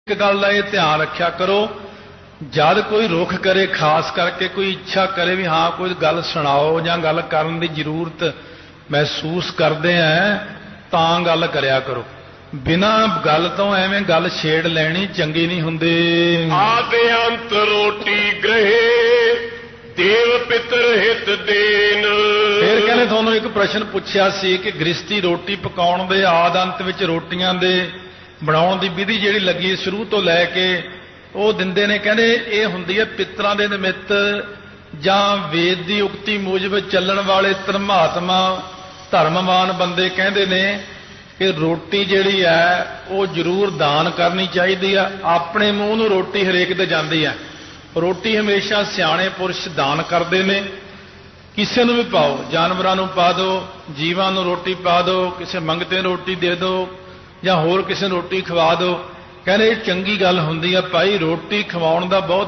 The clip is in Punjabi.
ਇੱਕ ਗੱਲ ਦਾ ਇਹ ਧਿਆਨ ਰੱਖਿਆ ਕਰੋ, ਜਦ ਕੋਈ ਰੁਖ ਕਰੇ, ਖਾਸ ਕਰਕੇ ਕੋਈ ਇੱਛਾ ਕਰੇ ਵੀ ਹਾਂ ਕੋਈ ਗੱਲ ਸੁਣਾਓ ਜਾਂ ਗੱਲ ਕਰਨ ਦੀ ਜ਼ਰੂਰਤ ਮਹਿਸੂਸ ਕਰਦੇ ਆ, ਤਾਂ ਗੱਲ ਕਰਿਆ ਕਰੋ। ਬਿਨਾਂ ਗੱਲ ਤੋਂ ਐਵੇਂ ਗੱਲ ਛੇੜ ਲੈਣੀ ਚੰਗੀ ਨਹੀਂ ਹੁੰਦੀ। ਆਦਿ ਅੰਤ ਰੋਟੀ ਗ੍ਰਹਿ ਦੇਵ ਪਿਤਰ ਹਿਤ ਦੇਨ। ਫਿਰ ਕਹਿੰਦੇ ਤੁਹਾਨੂੰ ਇੱਕ ਪ੍ਰਸ਼ਨ ਪੁੱਛਿਆ ਸੀ ਕਿ ਗ੍ਰਸਤੀ ਰੋਟੀ ਪਕਾਉਣ ਦੇ ਆਦਿ ਅੰਤ ਵਿੱਚ ਰੋਟੀਆਂ ਦੇ ਬਣਾਉਣ ਦੀ ਵਿਧੀ ਜਿਹੜੀ ਲੱਗੀ ਸ਼ੁਰੂ ਤੋਂ ਲੈ ਕੇ ਉਹ ਦਿੰਦੇ ਨੇ। ਕਹਿੰਦੇ ਇਹ ਹੁੰਦੀ ਹੈ ਪਿਤਰਾਂ ਦੇ ਨਿਮਿੱਤ ਜਾਂ ਵੇਦ ਦੀ ਉਕਤੀ ਮੂਜਬ ਚੱਲਣ ਵਾਲੇ ਧਰਮਾਤਮਾ ਧਰਮਵਾਨ ਬੰਦੇ ਕਹਿੰਦੇ ਨੇ ਕਿ ਰੋਟੀ ਜਿਹੜੀ ਹੈ ਉਹ ਜ਼ਰੂਰ ਦਾਨ ਕਰਨੀ ਚਾਹੀਦੀ ਆ। ਆਪਣੇ ਮੂੰਹ ਨੂੰ ਰੋਟੀ ਹਰੇਕ ਦੇ ਜਾਂਦੀ ਹੈ। ਰੋਟੀ ਹਮੇਸ਼ਾ ਸਿਆਣੇ ਪੁਰਸ਼ ਦਾਨ ਕਰਦੇ ਨੇ। ਕਿਸੇ ਨੂੰ ਵੀ ਪਾਓ, ਜਾਨਵਰਾਂ ਨੂੰ ਪਾ ਦਿਓ, ਜੀਵਾਂ ਨੂੰ ਰੋਟੀ ਪਾ ਦਿਓ, ਕਿਸੇ ਮੰਗਤੇ ਨੂੰ ਰੋਟੀ ਦੇ ਦਿਓ ਜਾਂ ਹੋਰ ਕਿਸੇ ਨੂੰ ਰੋਟੀ ਖਵਾ ਦਿਓ। ਕਹਿੰਦੇ ਇਹ ਚੰਗੀ ਗੱਲ ਹੁੰਦੀ ਆ ਭਾਈ, ਰੋਟੀ ਖਵਾਉਣ ਦਾ ਬਹੁਤ